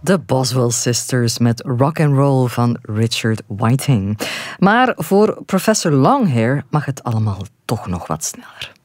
De Boswell Sisters met Rock and Roll van Richard Whiting. Maar voor professor Longhair mag het allemaal toch nog wat sneller.